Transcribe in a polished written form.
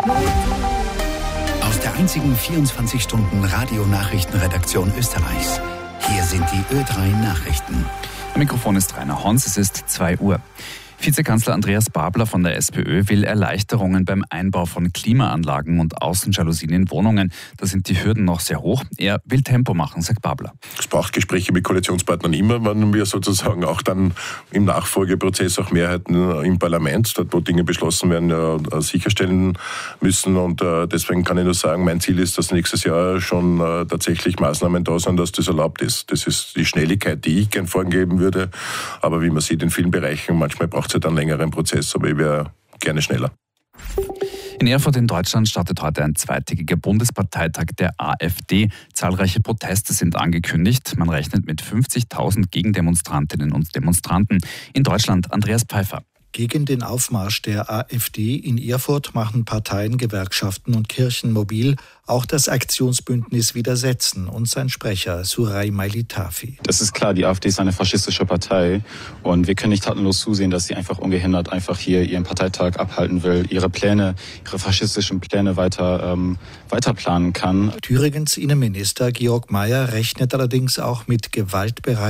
Aus der einzigen 24-Stunden-Radio-Nachrichtenredaktion Österreichs. Hier sind die Ö3 Nachrichten. Am Mikrofon ist Rainer Hons, es ist 2 Uhr. Vizekanzler Andreas Babler von der SPÖ will Erleichterungen beim Einbau von Klimaanlagen und Außenjalousien in Wohnungen. Da sind die Hürden noch sehr hoch. Er will Tempo machen, sagt Babler. Es braucht Gespräche mit Koalitionspartnern immer, wenn wir sozusagen auch dann im Nachfolgeprozess auch Mehrheiten im Parlament, dort wo Dinge beschlossen werden, sicherstellen müssen. Und deswegen kann ich nur sagen, mein Ziel ist, dass nächstes Jahr schon tatsächlich Maßnahmen da sind, dass das erlaubt ist. Das ist die Schnelligkeit, die ich gern vorgeben würde. Aber wie man sieht in vielen Bereichen, manchmal braucht es halt einen längeren Prozess, aber ich wäre gerne schneller. In Erfurt in Deutschland startet heute ein zweitägiger Bundesparteitag der AfD. Zahlreiche Proteste sind angekündigt. Man rechnet mit 50.000 Gegendemonstrantinnen und Demonstranten. In Deutschland Andreas Pfeiffer. Gegen den Aufmarsch der AfD in Erfurt machen Parteien, Gewerkschaften und Kirchen mobil. Auch das Aktionsbündnis Widersetzen und sein Sprecher Suray Mailitafi. Das ist klar, die AfD ist eine faschistische Partei und wir können nicht tatenlos zusehen, dass sie einfach ungehindert einfach hier ihren Parteitag abhalten will, ihre faschistischen Pläne weiter planen kann. Thüringens Innenminister Georg Mayer rechnet allerdings auch mit gewaltbereiten